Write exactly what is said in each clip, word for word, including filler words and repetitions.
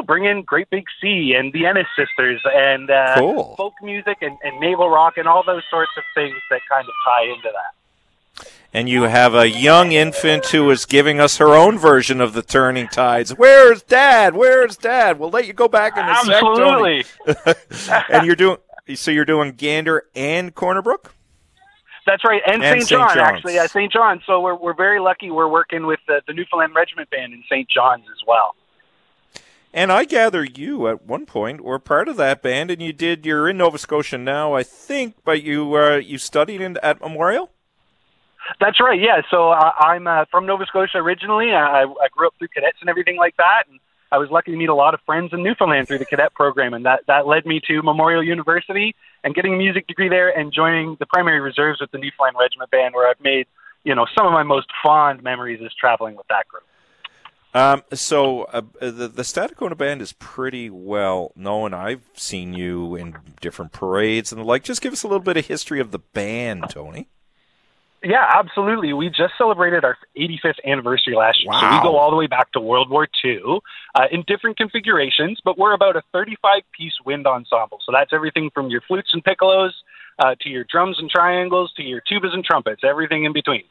bring in Great Big Sea and the Ennis Sisters and uh, cool. folk music and, and naval rock and all those sorts of things that kind of tie into that. And you have a young infant who is giving us her own version of the Turning Tides. Where's Dad? Where's Dad? We'll let you go back in a Absolutely. sec, and you're doing so. You're doing Gander and Corner Brook. That's right, and, and Saint John, John's. actually. Yeah, Saint John. So we're we're very lucky. We're working with the, the Newfoundland Regiment Band in Saint John's as well. And I gather you, at one point, were part of that band, and you did. You're in Nova Scotia now, I think, but you uh, you studied in, at Memorial. That's right. Yeah. So uh, I'm uh, from Nova Scotia originally. I, I grew up through cadets and everything like that, and I was lucky to meet a lot of friends in Newfoundland through the cadet program, and that, that led me to Memorial University and getting a music degree there and joining the primary reserves with the Newfoundland Regiment Band, where I've made, you know, some of my most fond memories is traveling with that group. Um, so uh, the, the Stadacona Band is pretty well known. I've seen you in different parades and the like. Just give us a little bit of history of the band, Tony. Yeah, absolutely. We just celebrated our eighty-fifth anniversary last year. Wow. So we go all the way back to World War Two uh, in different configurations, but we're about a thirty-five piece wind ensemble. So that's everything from your flutes and piccolos uh, to your drums and triangles to your tubas and trumpets, everything in between.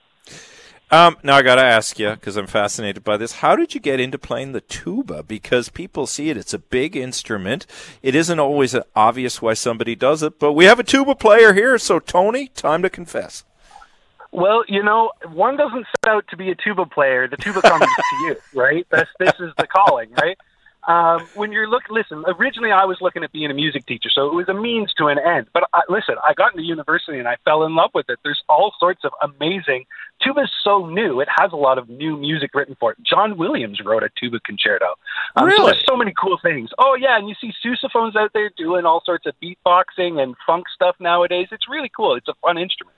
Um, now I got to ask you, because I'm fascinated by this, how did you get into playing the tuba? Because people see it. It's a big instrument. It isn't always obvious why somebody does it, but we have a tuba player here. So, Tony, time to confess. Well, you know, one doesn't set out to be a tuba player. The tuba comes to you, right? That's, this is the calling, right? Um, when you're look, listen, originally I was looking at being a music teacher, so it was a means to an end. But I, listen, I got into university and I fell in love with it. There's all sorts of amazing. Tuba's so new; it has a lot of new music written for it. John Williams wrote a tuba concerto. Um, really? So there's so many cool things. Oh yeah, and you see sousaphones out there doing all sorts of beatboxing and funk stuff nowadays. It's really cool. It's a fun instrument.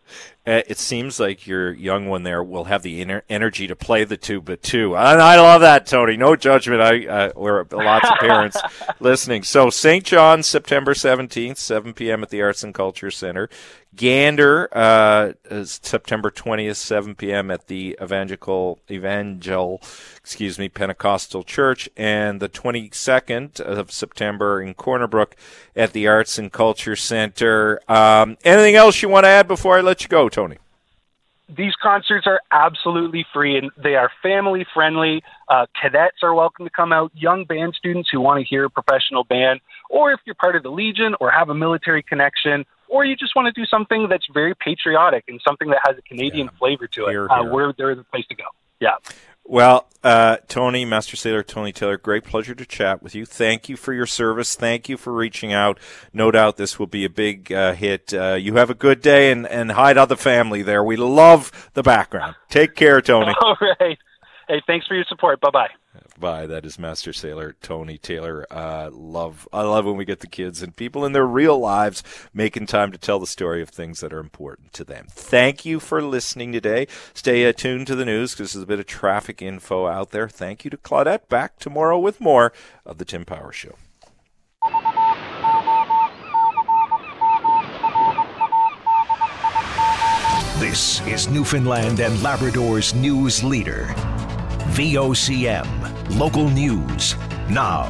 Uh, it seems like your young one there will have the ener- energy to play the tuba too. And I love that, Tony. No judgment. I uh, we're lots of parents listening. So Saint John's, September seventeenth, seven p.m. at the Arts and Culture Center. Gander, uh, is September twentieth, seven p.m. at the Evangelical Evangel, excuse me, Pentecostal Church, and the twenty-second of September in Corner Brook at the Arts and Culture Center. Um, anything else you want to add before I let you go, Tony? These concerts are absolutely free, and they are family-friendly. Uh, cadets are welcome to come out, young band students who want to hear a professional band, or if you're part of the Legion or have a military connection, or you just want to do something that's very patriotic and something that has a Canadian yeah. flavor to it, here, uh, here. we're, they're the place to go. Yeah. Well, uh, Tony, Master Sailor Tony Taylor, great pleasure to chat with you. Thank you for your service. Thank you for reaching out. No doubt this will be a big uh, hit. Uh, you have a good day, and, and hi to the family there. We love the background. Take care, Tony. All right. Hey, thanks for your support. Bye-bye. Bye. That is Master Sailor Tony Taylor. Uh, love, I love when we get the kids and people in their real lives making time to tell the story of things that are important to them. Thank you for listening today. Stay attuned to the news because there's a bit of traffic info out there. Thank you to Claudette. Back tomorrow with more of the Tim Power Show. This is Newfoundland and Labrador's news leader. V O C M, local news, now.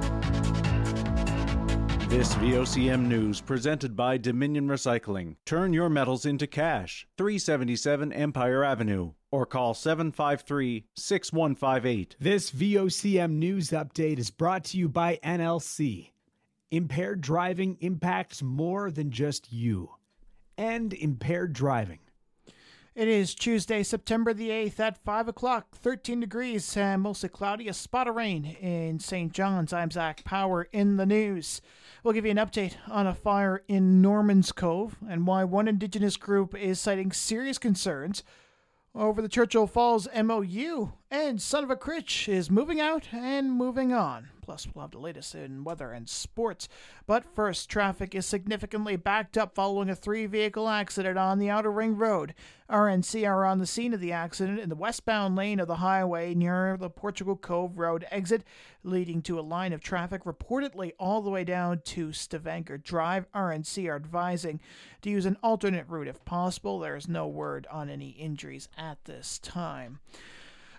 This V O C M news presented by Dominion Recycling. Turn your metals into cash. three seventy-seven Empire Avenue. Or call seven five three, six one five eight. This V O C M news update is brought to you by N L C. Impaired driving impacts more than just you. End impaired driving. It is Tuesday, September the eighth at five o'clock, thirteen degrees and mostly cloudy, a spot of rain in Saint John's. I'm Zach Power in the news. We'll give you an update on a fire in Norman's Cove and why one Indigenous group is citing serious concerns over the Churchill Falls M O U, and Son of a Critch is moving out and moving on. Plus, we'll have the latest in weather and sports. But first, traffic is significantly backed up following a three-vehicle accident on the Outer Ring Road. R N C are on the scene of the accident in the westbound lane of the highway near the Portugal Cove Road exit, leading to a line of traffic reportedly all the way down to Stavanger Drive. R N C are advising to use an alternate route if possible. There is no word on any injuries at this time.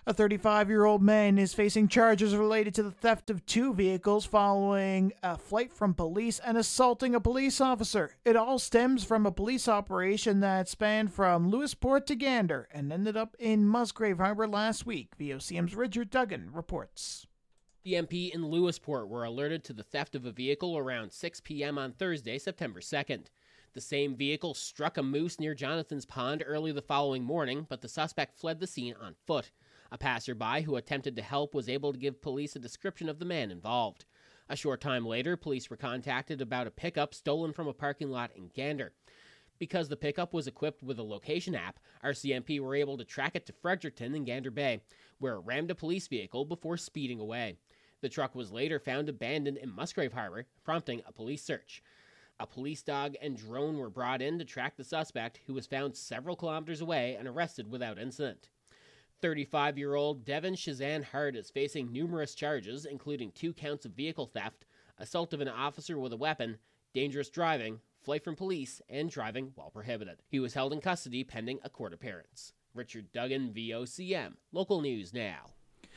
A thirty-five-year-old man is facing charges related to the theft of two vehicles following a flight from police and assaulting a police officer. It all stems from a police operation that spanned from Lewisport to Gander and ended up in Musgrave Harbor last week. V O C M's Richard Duggan reports. The M P and Lewisport were alerted to the theft of a vehicle around six p.m. on Thursday, September second. The same vehicle struck a moose near Jonathan's Pond early the following morning, but the suspect fled the scene on foot. A passerby who attempted to help was able to give police a description of the man involved. A short time later, police were contacted about a pickup stolen from a parking lot in Gander. Because the pickup was equipped with a location app, R C M P were able to track it to Fredericton and Gander Bay, where it rammed a police vehicle before speeding away. The truck was later found abandoned in Musgrave Harbor, prompting a police search. A police dog and drone were brought in to track the suspect, who was found several kilometers away and arrested without incident. thirty-five-year-old Devin Shazan Hart is facing numerous charges, including two counts of vehicle theft, assault of an officer with a weapon, dangerous driving, flight from police, and driving while prohibited. He was held in custody pending a court appearance. Richard Duggan, V O C M. Local News Now.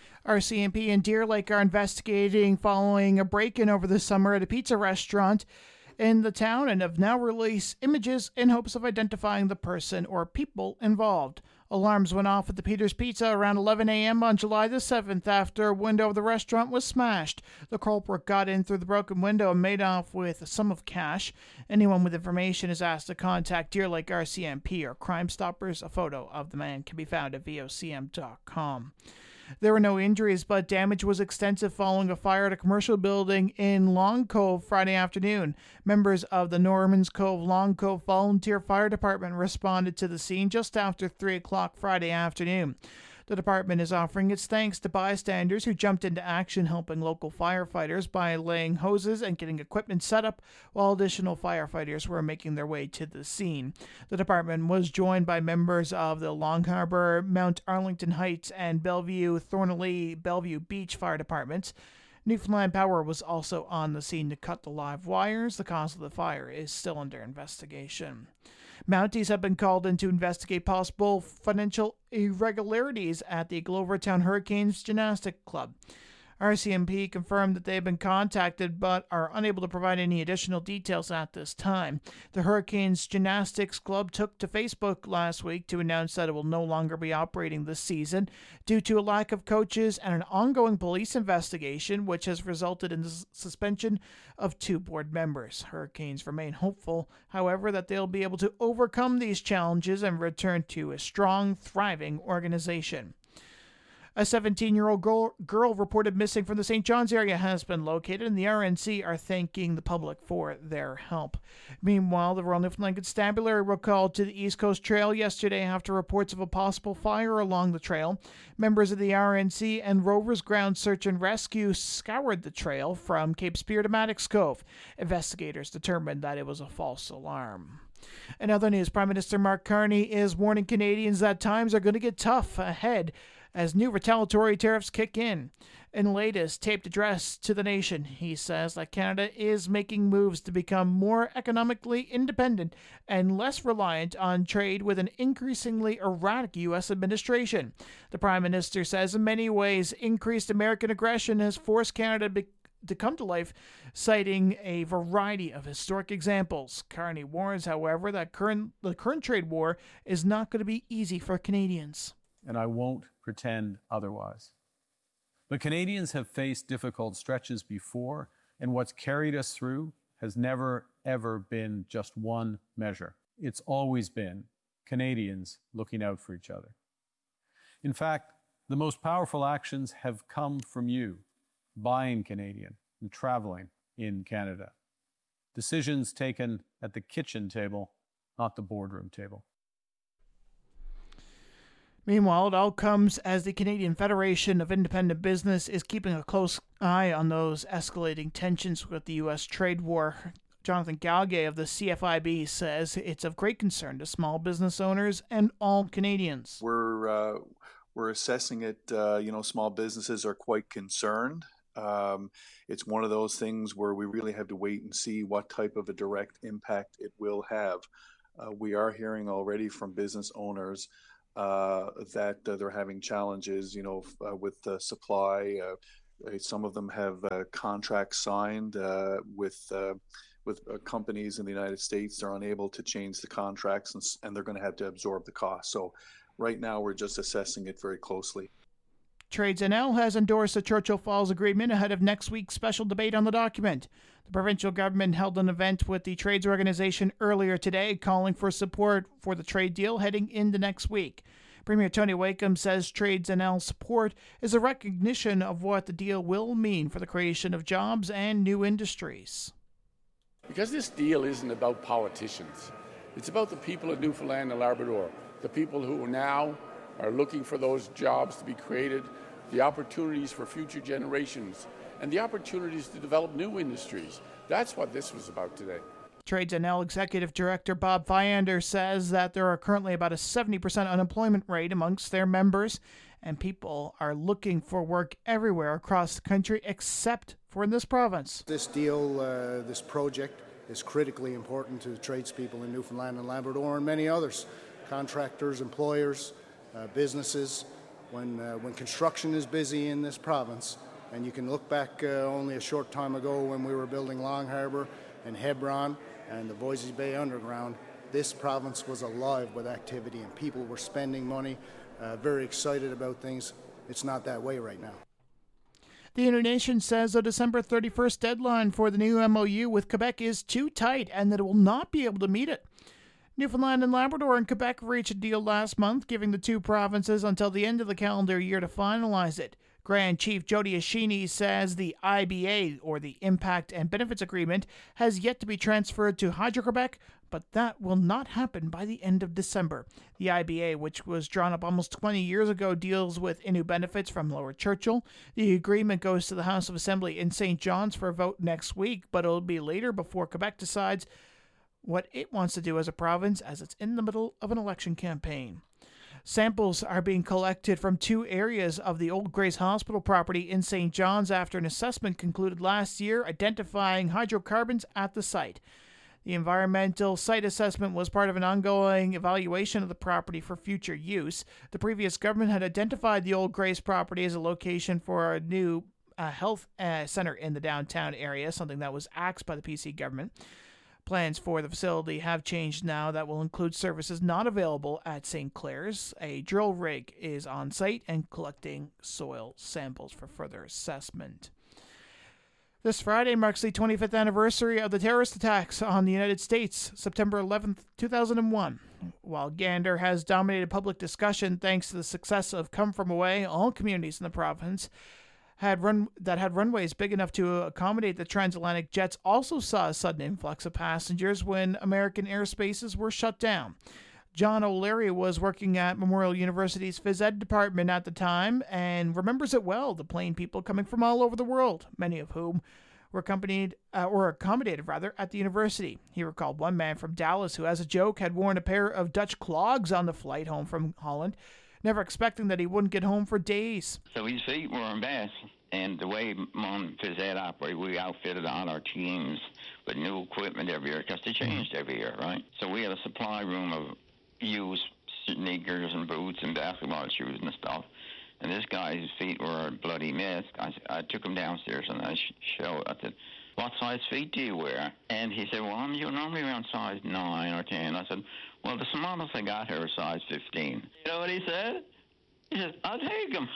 R C M P and Deer Lake are investigating following a break-in over the summer at a pizza restaurant in the town and have now released images in hopes of identifying the person or people involved. Alarms went off at the Peter's Pizza around eleven a.m. on July the seventh after a window of the restaurant was smashed. The culprit got in through the broken window and made off with a sum of cash. Anyone with information is asked to contact Deer Lake R C M P or Crime Stoppers. A photo of the man can be found at V O C M dot com. There were no injuries, but damage was extensive following a fire at a commercial building in Long Cove Friday afternoon. Members of the Normans Cove Long Cove Volunteer Fire Department responded to the scene just after three o'clock Friday afternoon. The department is offering its thanks to bystanders who jumped into action, helping local firefighters by laying hoses and getting equipment set up, while additional firefighters were making their way to the scene. The department was joined by members of the Long Harbor, Mount Arlington Heights, and Bellevue, Thornley, Bellevue Beach fire departments. Newfoundland Power was also on the scene to cut the live wires. The cause of the fire is still under investigation. Mounties have been called in to investigate possible financial irregularities at the Glovertown Hurricanes Gymnastic Club. R C M P confirmed that they have been contacted but are unable to provide any additional details at this time. The Hurricanes Gymnastics Club took to Facebook last week to announce that it will no longer be operating this season due to a lack of coaches and an ongoing police investigation, which has resulted in the suspension of two board members. Hurricanes remain hopeful, however, that they'll be able to overcome these challenges and return to a strong, thriving organization. A seventeen-year-old girl, girl reported missing from the Saint John's area has been located, and the R N C are thanking the public for their help. Meanwhile, the Royal Newfoundland Constabulary were called to the East Coast Trail yesterday after reports of a possible fire along the trail. Members of the R N C and Rovers Ground Search and Rescue scoured the trail from Cape Spear to Maddox Cove. Investigators determined that it was a false alarm. In other news, Prime Minister Mark Carney is warning Canadians that times are going to get tough ahead as new retaliatory tariffs kick in. In the latest taped address to the nation, he says that Canada is making moves to become more economically independent and less reliant on trade with an increasingly erratic U S administration. The Prime Minister says in many ways increased American aggression has forced Canada to be to come to life, citing a variety of historic examples. Carney warns, however, that current the current trade war is not going to be easy for Canadians. And I won't pretend otherwise. But Canadians have faced difficult stretches before, and what's carried us through has never, ever been just one measure. It's always been Canadians looking out for each other. In fact, the most powerful actions have come from you, buying Canadian and traveling in Canada. Decisions taken at the kitchen table, not the boardroom table. Meanwhile, it all comes as the Canadian Federation of Independent Business is keeping a close eye on those escalating tensions with the U S trade war. Jonathan Galgay of the C F I B says it's of great concern to small business owners and all Canadians. We're uh, we're assessing it. Uh, you know, small businesses are quite concerned. Um, it's one of those things where we really have to wait and see what type of a direct impact it will have. Uh, we are hearing already from business owners uh, that uh, they're having challenges, you know, uh, with uh, supply. Uh, some of them have uh, contracts signed uh, with uh, with uh, companies in the United States. They're unable to change the contracts, and, and they're going to have to absorb the cost. So right now, we're just assessing it very closely. Trades N L has endorsed the Churchill Falls Agreement ahead of next week's special debate on the document. The provincial government held an event with the trades organization earlier today, calling for support for the trade deal heading into next week. Premier Tony Wakeham says Trades N L support is a recognition of what the deal will mean for the creation of jobs and new industries. Because this deal isn't about politicians. It's about the people of Newfoundland and Labrador, the people who now are looking for those jobs to be created, the opportunities for future generations, and the opportunities to develop new industries. That's what this was about today. Trades N L Executive Director Bob Fyander says that there are currently about a seventy percent unemployment rate amongst their members, and people are looking for work everywhere across the country except for in this province. This deal, uh, this project, is critically important to tradespeople in Newfoundland and Labrador and many others, contractors, employers, uh, businesses. When, uh, when construction is busy in this province, and you can look back uh, only a short time ago when we were building Long Harbour and Hebron and the Voisey's Bay Underground, this province was alive with activity and people were spending money, uh, very excited about things. It's not that way right now. The United Nations says the December thirty-first deadline for the new M O U with Quebec is too tight and that it will not be able to meet it. Newfoundland and Labrador and Quebec reached a deal last month, giving the two provinces until the end of the calendar year to finalize it. Grand Chief Jody Ashini says the I B A, or the Impact and Benefits Agreement, has yet to be transferred to Hydro-Quebec, but that will not happen by the end of December. The I B A, which was drawn up almost twenty years ago, deals with Innu benefits from Lower Churchill. The agreement goes to the House of Assembly in Saint John's for a vote next week, but it'll be later before Quebec decides what it wants to do as a province, as it's in the middle of an election campaign. Samples are being collected from two areas of the Old Grace Hospital property in Saint John's after an assessment concluded last year identifying hydrocarbons at the site. The environmental site assessment was part of an ongoing evaluation of the property for future use. The previous government had identified the Old Grace property as a location for a new uh, health uh, center in the downtown area, something that was axed by the P C government. Plans for the facility have changed now. That will include services not available at Saint Clair's. A drill rig is on site and collecting soil samples for further assessment. This Friday marks the twenty-fifth anniversary of the terrorist attacks on the United States, September eleventh, two thousand one. While Gander has dominated public discussion thanks to the success of Come From Away, all communities in the province had run that had runways big enough to accommodate the transatlantic jets also saw a sudden influx of passengers when American airspaces were shut down. John O'Leary was working at Memorial University's phys ed department at the time and remembers it well, the plane people coming from all over the world, many of whom were accompanied uh, or accommodated rather at the university. He recalled one man from Dallas who, as a joke, had worn a pair of Dutch clogs on the flight home from Holland, never expecting that he wouldn't get home for days. So his feet were a mess, and the way Mom phys ed operated, we outfitted all our teams with new equipment every year because they changed every year, right? So we had a supply room of used sneakers and boots and basketball shoes and stuff. And this guy's feet were a bloody mess. I, I took him downstairs and I showed, I said, "What size feet do you wear?" And he said, "Well, I'm you're normally around size nine or ten." I said, "Well, the smallest I got here is size fifteen. You know what he said? He said, "I'll take them."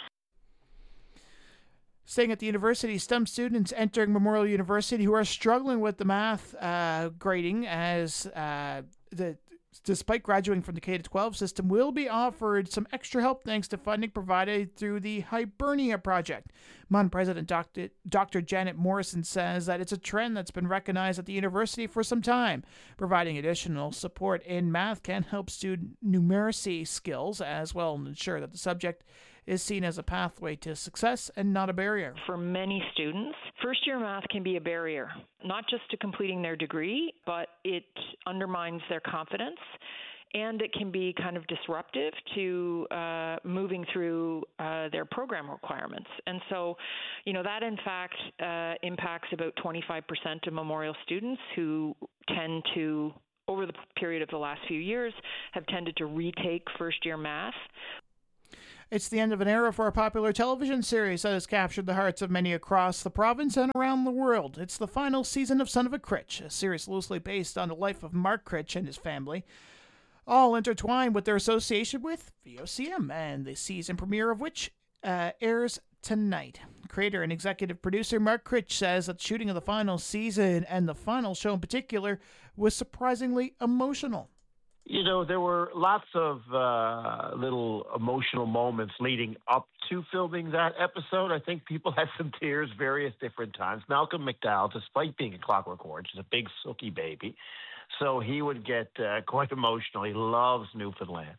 Staying at the university, STEM students entering Memorial University who are struggling with the math uh, grading as uh, the despite graduating from the K to twelve system, will be offered some extra help thanks to funding provided through the Hibernia Project. M U N President Doctor Doctor Janet Morrison says that it's a trend that's been recognized at the university for some time. Providing additional support in math can help student numeracy skills as well and ensure that the subject is seen as a pathway to success and not a barrier. For many students, first-year math can be a barrier, not just to completing their degree, but it undermines their confidence, and it can be kind of disruptive to uh, moving through uh, their program requirements. And so, you know, that in fact uh, impacts about twenty-five percent of Memorial students who tend to over the period of the last few years, have tended to retake first-year math. It's the end of an era for a popular television series that has captured the hearts of many across the province and around the world. It's the final season of Son of a Critch, a series loosely based on the life of Mark Critch and his family, all intertwined with their association with V O C M, and the season premiere of which uh, airs tonight. Creator and executive producer Mark Critch says that the shooting of the final season, and the final show in particular, was surprisingly emotional. You know, there were lots of uh, little emotional moments leading up to filming that episode. I think people had some tears various different times. Malcolm McDowell, despite being a Clockwork Orange, is a big Sookie baby, so he would get uh, quite emotional. He loves Newfoundland.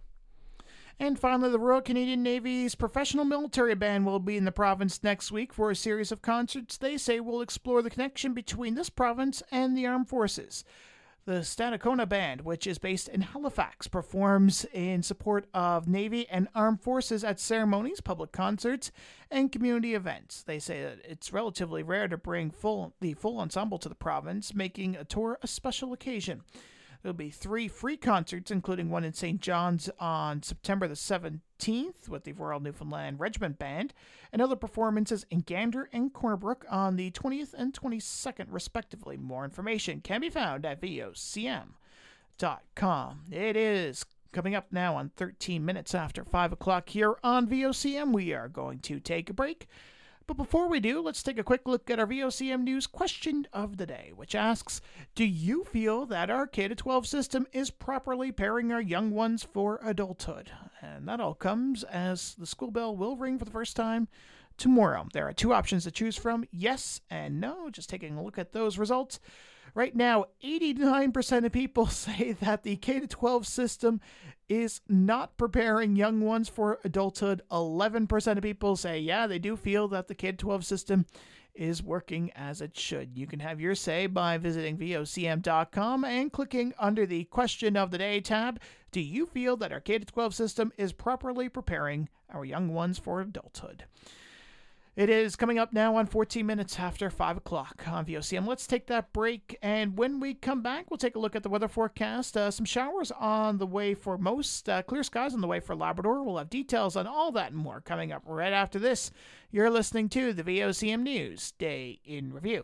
And finally, the Royal Canadian Navy's professional military band will be in the province next week for a series of concerts they say will explore the connection between this province and the armed forces. The Stanacona Band, which is based in Halifax, performs in support of Navy and Armed Forces at ceremonies, public concerts, and community events. They say that it's relatively rare to bring full the full ensemble to the province, making a tour a special occasion. There'll be three free concerts, including one in Saint John's on September the seventeenth with the Royal Newfoundland Regiment Band, and other performances in Gander and Corner Brook on the twentieth and twenty-second, respectively. More information can be found at V O C M dot com. It is coming up now on thirteen minutes after five o'clock here on V O C M. We are going to take a break. But before we do, let's take a quick look at our V O C M News question of the day, which asks, do you feel that our K to twelve system is properly preparing our young ones for adulthood? And that all comes as the school bell will ring for the first time tomorrow. There are two options to choose from, yes and no. Just taking a look at those results. Right now, eighty-nine percent of people say that the K to twelve system is not preparing young ones for adulthood. eleven percent of people say, yeah, they do feel that the K to twelve system is working as it should. You can have your say by visiting V O C M dot com and clicking under the Question of the Day tab. Do you feel that our K to twelve system is properly preparing our young ones for adulthood? It is coming up now on fourteen minutes after five o'clock on V O C M. Let's take that break, and when we come back, we'll take a look at the weather forecast. Uh, some showers on the way for most, uh, clear skies on the way for Labrador. We'll have details on all that and more coming up right after this. You're listening to the V O C M News Day in Review.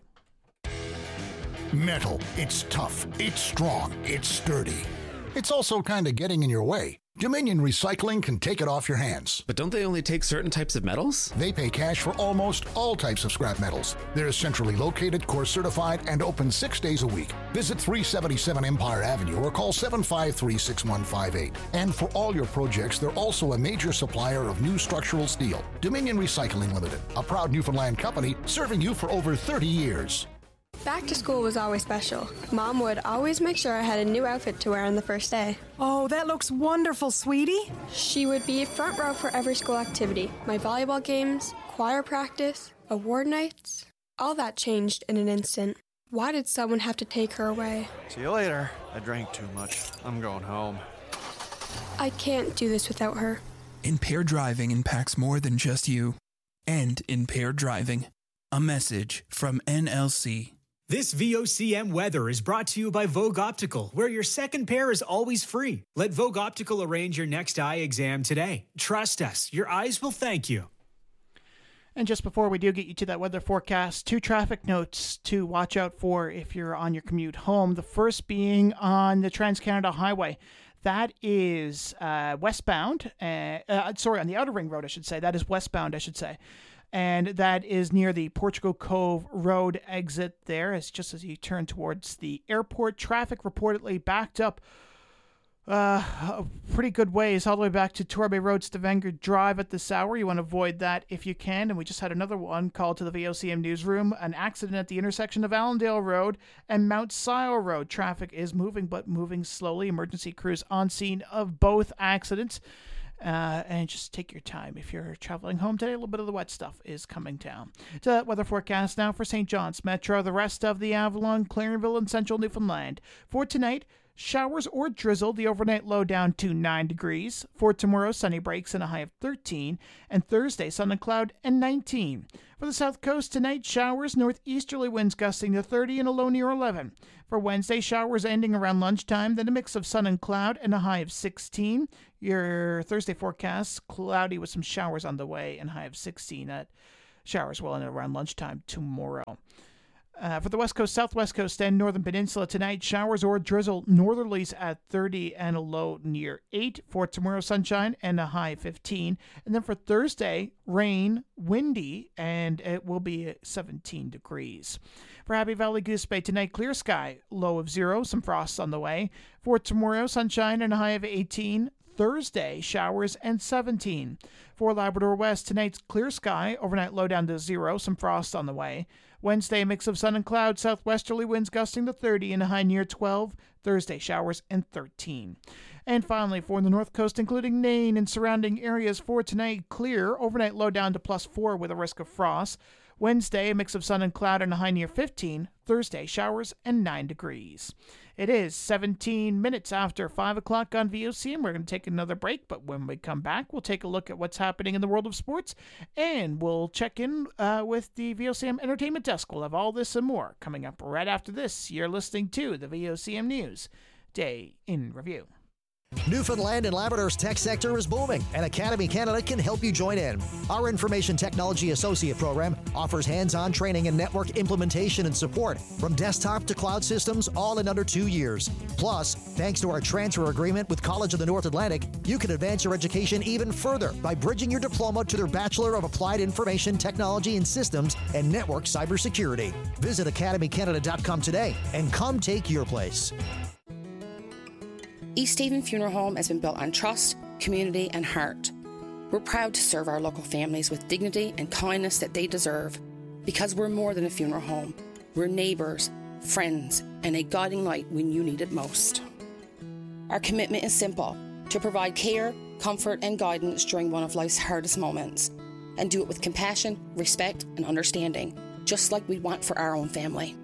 Metal. It's tough. It's strong. It's sturdy. It's also kind of getting in your way. Dominion Recycling can take it off your hands. But don't they only take certain types of metals? They pay cash for almost all types of scrap metals. They're centrally located, course certified, and open six days a week. Visit three seventy-seven Empire Avenue or call seven five three, six one five eight. And for all your projects, they're also a major supplier of new structural steel. Dominion Recycling Limited, a proud Newfoundland company serving you for over thirty years. Back to school was always special. Mom would always make sure I had a new outfit to wear on the first day. Oh, that looks wonderful, sweetie. She would be front row for every school activity. My volleyball games, choir practice, award nights. All that changed in an instant. Why did someone have to take her away? See you later. I drank too much. I'm going home. I can't do this without her. Impaired driving impacts more than just you. End impaired driving. A message from N L C. This V O C M weather is brought to you by Vogue Optical, where your second pair is always free. Let Vogue Optical arrange your next eye exam today. Trust us, your eyes will thank you. And just before we do get you to that weather forecast, two traffic notes to watch out for if you're on your commute home. The first being on the Trans-Canada Highway. That is uh, westbound, uh, uh, sorry, on the Outer Ring Road, I should say. That is westbound, I should say. And that is near the Portugal Cove Road exit there. It's just as you turn towards the airport. Traffic reportedly backed up uh, a pretty good ways all the way back to Torbay Road, Stavanger Drive at this hour. You want to avoid that if you can. And we just had another one called to the V O C M newsroom. An accident at the intersection of Allendale Road and Mount Sile Road. Traffic is moving, but moving slowly. Emergency crews on scene of both accidents. Uh, and just take your time. If you're traveling home today, a little bit of the wet stuff is coming down. To that weather forecast now for Saint John's Metro, the rest of the Avalon, Clarenville, and central Newfoundland. For tonight, Showers or drizzle, the overnight low down to nine degrees. For tomorrow, sunny breaks and a high of thirteen. And Thursday, sun and cloud and nineteen. For the south coast, tonight, showers, northeasterly winds gusting to thirty and a low near eleven. For Wednesday, showers ending around lunchtime, then a mix of sun and cloud and a high of sixteen. Your Thursday forecast, cloudy with some showers on the way and high of sixteen. At showers will end around lunchtime tomorrow. Uh, for the west coast, southwest coast, and northern peninsula tonight, showers or drizzle, northerlies at thirty and a low near eight. For tomorrow, sunshine and a high of fifteen. And then for Thursday, rain, windy, and it will be seventeen degrees. For Happy Valley Goose Bay tonight, clear sky, low of zero, some frost on the way. For tomorrow, sunshine and a high of eighteen. Thursday, showers and seventeen. For Labrador West, tonight's clear sky, overnight low down to zero, some frost on the way. Wednesday, a mix of sun and cloud, southwesterly winds gusting to thirty and a high near twelve. Thursday, showers and thirteen. And finally, for the north coast, including Nain and surrounding areas, for tonight, clear, overnight low down to plus four with a risk of frost. Wednesday, a mix of sun and cloud and a high near fifteen. Thursday, showers and nine degrees. It is seventeen minutes after five o'clock on V O C M. We're going to take another break, but when we come back, we'll take a look at what's happening in the world of sports, and we'll check in uh, with the V O C M Entertainment Desk. We'll have all this and more coming up right after this. You're listening to the V O C M News Day in Review. Newfoundland and Labrador's tech sector is booming, and Academy Canada can help you join in. Our Information Technology Associate Program offers hands-on training in network implementation and support, from desktop to cloud systems, all in under two years. Plus, thanks to our transfer agreement with College of the North Atlantic, you can advance your education even further by bridging your diploma to their Bachelor of Applied Information Technology and Systems and Network Cybersecurity. Visit academy canada dot com today and come take your place. East Haven Funeral Home has been built on trust, community, and heart. We're proud to serve our local families with dignity and kindness that they deserve, because we're more than a funeral home. We're neighbours, friends, and a guiding light when you need it most. Our commitment is simple: to provide care, comfort, and guidance during one of life's hardest moments, and do it with compassion, respect, and understanding, just like we want for our own family.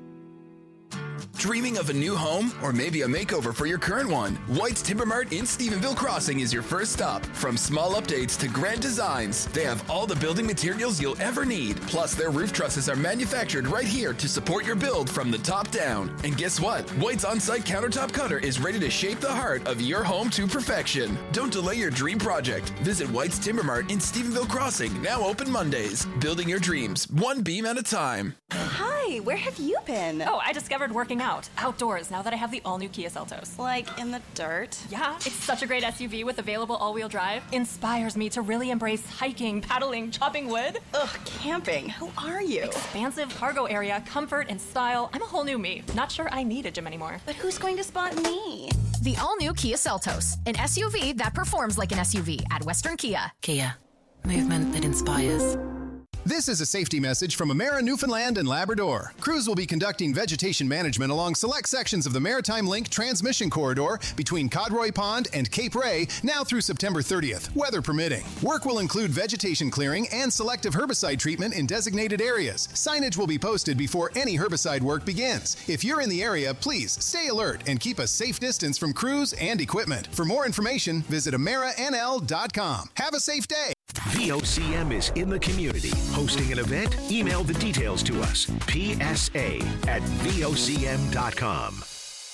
Dreaming of a new home or maybe a makeover for your current one? White's Timber Mart in Stephenville Crossing is your first stop. From small updates to grand designs, they have all the building materials you'll ever need. Plus, their roof trusses are manufactured right here to support your build from the top down. And guess what? White's on-site countertop cutter is ready to shape the heart of your home to perfection. Don't delay your dream project. Visit White's Timber Mart in Stephenville Crossing, now open Mondays. Building your dreams, one beam at a time. Hi, where have you been? Oh, I discovered working out outdoors now that I have the all-new Kia Seltos. Like in the dirt? Yeah, it's such a great S U V with available all-wheel drive. Inspires me to really embrace hiking, paddling, chopping wood. Ugh, camping. Who are you? Expansive cargo area, comfort and style. I'm a whole new me. Not sure I need a gym anymore. But who's going to spot me? The all-new Kia Seltos, an S U V that performs like an S U V at Western Kia. Kia, movement that inspires. This is a safety message from Emera Newfoundland and Labrador. Crews will be conducting vegetation management along select sections of the Maritime Link transmission corridor between Codroy Pond and Cape Ray now through September thirtieth, weather permitting. Work will include vegetation clearing and selective herbicide treatment in designated areas. Signage will be posted before any herbicide work begins. If you're in the area, please stay alert and keep a safe distance from crews and equipment. For more information, visit emera n l dot com. Have a safe day. V O C M is in the community. Hosting an event? Email the details to us. P S A at V O C M dot com.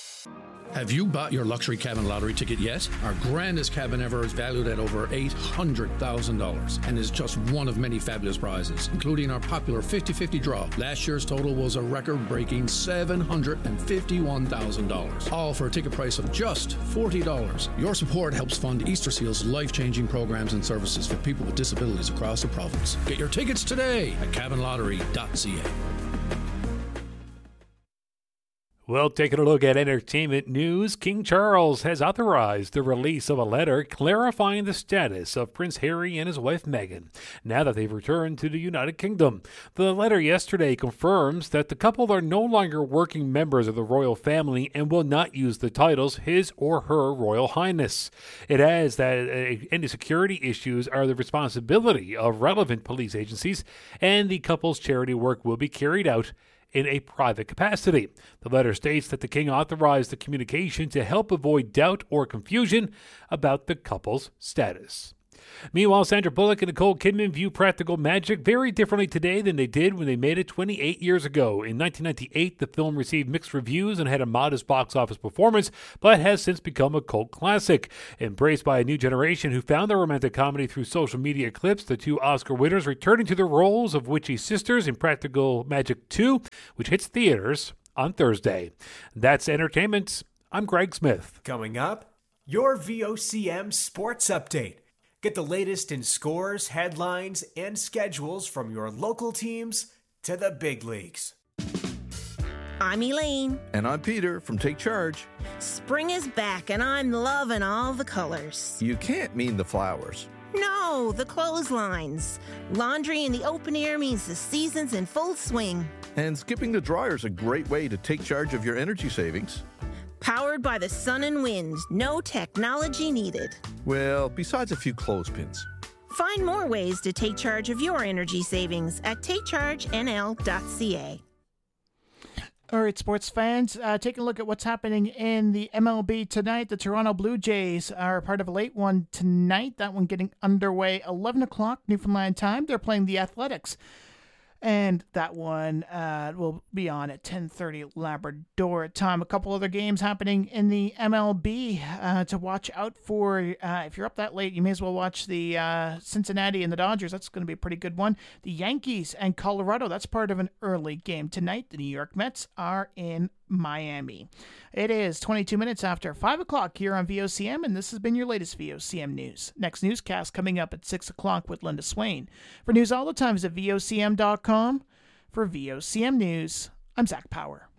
Have you bought your luxury cabin lottery ticket yet? Our grandest cabin ever is valued at over eight hundred thousand dollars and is just one of many fabulous prizes, including our popular fifty fifty draw. Last year's total was a record-breaking seven hundred fifty-one thousand dollars, all for a ticket price of just forty dollars. Your support helps fund Easter Seal's life-changing programs and services for people with disabilities across the province. Get your tickets today at cabin lottery dot c a. Well, taking a look at entertainment news, King Charles has authorized the release of a letter clarifying the status of Prince Harry and his wife Meghan, now that they've returned to the United Kingdom. The letter yesterday confirms that the couple are no longer working members of the royal family and will not use the titles His or Her Royal Highness. It adds that uh, any security issues are the responsibility of relevant police agencies, and the couple's charity work will be carried out in a private capacity. The letter states that the king authorized the communication to help avoid doubt or confusion about the couple's status. Meanwhile, Sandra Bullock and Nicole Kidman view Practical Magic very differently today than they did when they made it twenty-eight years ago. In nineteen ninety-eight, the film received mixed reviews and had a modest box office performance, but has since become a cult classic. Embraced by a new generation who found the romantic comedy through social media clips, the two Oscar winners returning to their roles of witchy sisters in Practical Magic two, which hits theaters on Thursday. That's entertainment. I'm Greg Smith. Coming up, your V O C M Sports Update. Get the latest in scores, headlines, and schedules from your local teams to the big leagues. I'm Elaine. And I'm Peter from Take Charge. Spring is back and I'm loving all the colors. You can't mean the flowers. No, the clotheslines. Laundry in the open air means the season's in full swing. And skipping the dryer is a great way to take charge of your energy savings. Powered by the sun and wind, no technology needed. Well, besides a few clothespins. Find more ways to take charge of your energy savings at take charge N L dot C A. All right, sports fans, uh, taking a look at what's happening in the M L B tonight. The Toronto Blue Jays are part of a late one tonight. That one getting underway eleven o'clock Newfoundland time. They're playing the Athletics. And that one uh, will be on at ten thirty Labrador time. A couple other games happening in the M L B uh, to watch out for. Uh, if you're up that late, you may as well watch the uh, Cincinnati and the Dodgers. That's going to be a pretty good one. The Yankees and Colorado, that's part of an early game tonight. The New York Mets are in Miami. It is twenty-two minutes after five o'clock here on V O C M, and this has been your latest V O C M news. Next newscast coming up at six o'clock with Linda Swain. For news all the time, visit V O C M dot com. For V O C M News, I'm Zach Power.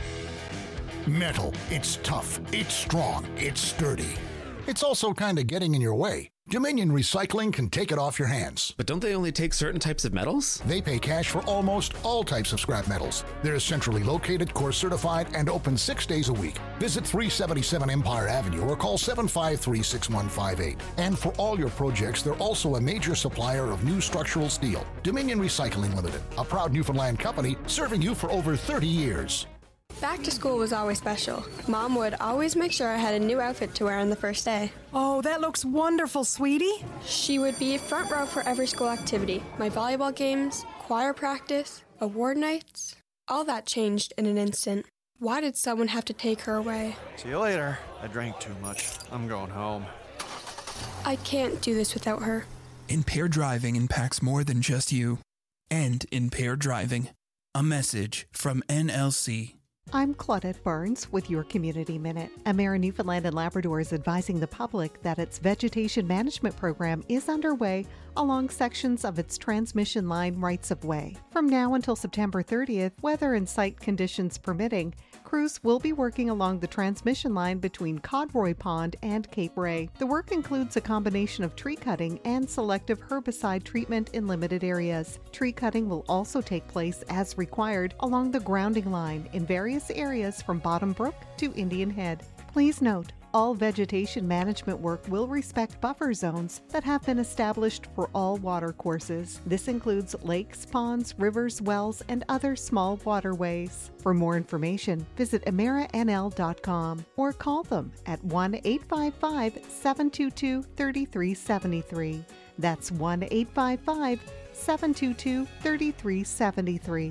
Metal. It's tough. It's strong. It's sturdy. It's also kind of getting in your way. Dominion Recycling can take it off your hands. But don't they only take certain types of metals? They pay cash for almost all types of scrap metals. They're centrally located, course certified, and open six days a week. Visit three seventy-seven Empire Avenue or call seven five three, six one five eight. And for all your projects, they're also a major supplier of new structural steel. Dominion Recycling Limited, a proud Newfoundland company serving you for over thirty years. Back to school was always special. Mom would always make sure I had a new outfit to wear on the first day. Oh, that looks wonderful, sweetie. She would be front row for every school activity. My volleyball games, choir practice, award nights. All that changed in an instant. Why did someone have to take her away? See you later. I drank too much. I'm going home. I can't do this without her. Impaired driving impacts more than just you. End impaired driving. A message from N L C. I'm Claudette Barnes with your Community Minute. Emera Newfoundland and Labrador is advising the public that its vegetation management program is underway along sections of its transmission line rights-of-way. From now until September thirtieth, weather and site conditions permitting, crews will be working along the transmission line between Codroy Pond and Cape Ray. The work includes a combination of tree cutting and selective herbicide treatment in limited areas. Tree cutting will also take place as required along the grounding line in various areas from Bottom Brook to Indian Head. Please note, all vegetation management work will respect buffer zones that have been established for all water courses. This includes lakes, ponds, rivers, wells, and other small waterways. For more information, visit emera N L dot com or call them at one eight five five, seven two two, three three seven three. That's one eight five five, seven two two, three three seven three.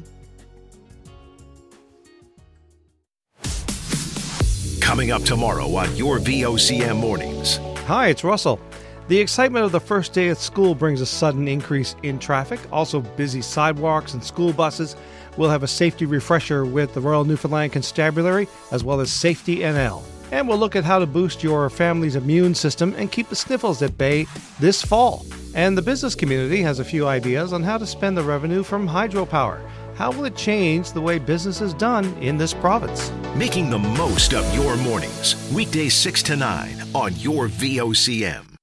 Coming up tomorrow on your V O C M Mornings. Hi, it's Russell. The excitement of the first day at school brings a sudden increase in traffic. Also, busy sidewalks and school buses. We'll have a safety refresher with the Royal Newfoundland Constabulary, as well as Safety N L. And we'll look at how to boost your family's immune system and keep the sniffles at bay this fall. And the business community has a few ideas on how to spend the revenue from hydropower. How will it change the way business is done in this province? Making the most of your mornings. Weekdays six to nine on your V O C M.